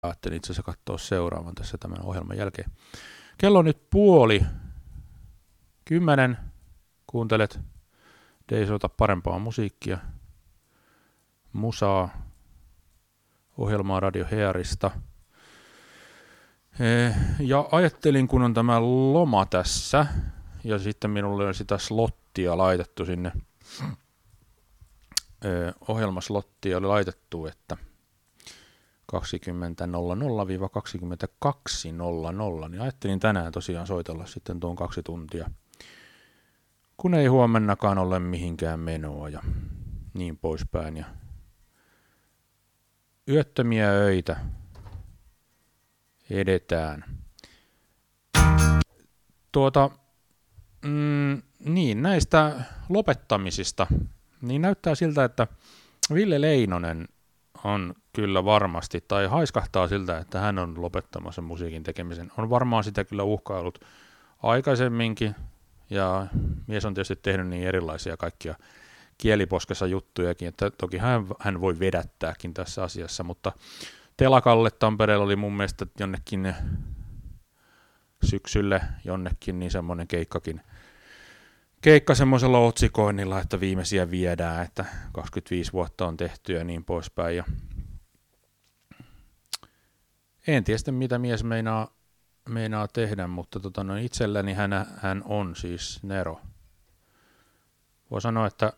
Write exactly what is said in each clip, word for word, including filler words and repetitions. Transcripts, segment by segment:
ajattelin itse asiassa katsoa seuraavan tässä tämän ohjelman jälkeen. Kello on nyt puoli kymmenen. Kuuntelet Deisota parempaa musiikkia, musaa, ohjelmaa Radio Hearista. Ja ajattelin, kun on tämä loma tässä, ja sitten minulle on sitä slottia laitettu sinne, ohjelmaslottia oli laitettu, että kaksikymmentä nolla nolla kaksikymmentäkaksi nolla nolla, niin ajattelin tänään tosiaan soitella sitten tuon kaksi tuntia, kun ei huomennakaan ole mihinkään menoa ja niin poispäin. Ja yöttömiä öitä edetään. Tuota, mm, niin näistä lopettamisista, niin näyttää siltä, että Ville Leinonen on kyllä varmasti, tai haiskahtaa siltä, että hän on lopettamassa musiikin tekemisen. On varmaan sitä kyllä uhkailut aikaisemminkin, ja mies on tietysti tehnyt niin erilaisia kaikkia kieliposkessa juttujakin, että toki hän, hän voi vedättääkin tässä asiassa, mutta telakalle Tampereella oli mun mielestä jonnekin syksylle jonnekin niin semmoinen keikkakin, keikka semmoisella otsikoinnilla, että viimeisiä viedään, että kaksikymmentäviisi vuotta on tehty ja niin poispäin. Ja en tiedä sitten, mitä mies meinaa, meinaa tehdä, mutta tota, no itselläni hän, hän on siis Nero. Voi sanoa, että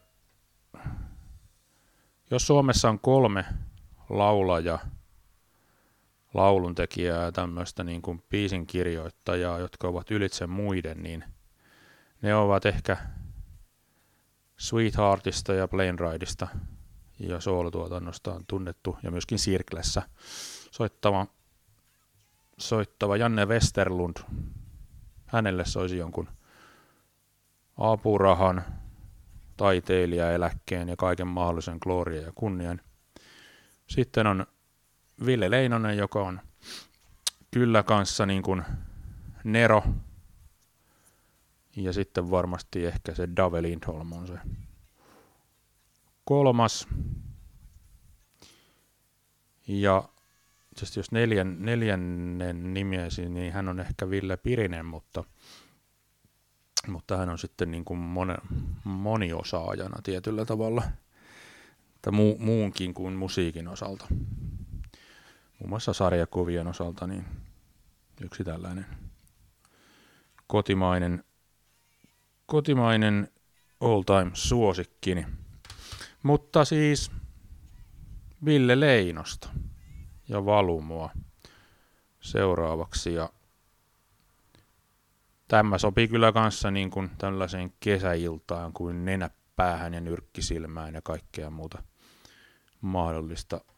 jos Suomessa on kolme laulaja, lauluntekijää ja tämmöistä niin kuin biisin kirjoittajaa, jotka ovat ylitse muiden, niin ne ovat ehkä Sweetheartista ja Plane Rideista ja soolotuotannosta on tunnettu, ja myöskin Sirklessä soittava, soittava Janne Westerlund. Hänelle soisi jonkun apurahan, taiteilijaeläkkeen ja kaiken mahdollisen gloria ja kunnian. Sitten on Ville Leinonen, joka on kyllä kanssa niin kuin Nero. Ja sitten varmasti ehkä se Dave Lindholm on se kolmas. Ja jos neljän, neljännen nimiesi, niin hän on ehkä Ville Pirinen, mutta, mutta hän on sitten niin kuin moni, moniosaajana tietyllä tavalla. Tai mu, muunkin kuin musiikin osalta. Muun muassa sarjakuvien osalta niin yksi tällainen kotimainen Kotimainen all-time suosikkini. Mutta siis Ville Leinosta ja Valumoa seuraavaksi. Ja tämä sopii kyllä kanssa niin kuin tällaiseen kesäiltaan kuin nenäpäähän ja nyrkkisilmään ja kaikkea muuta mahdollista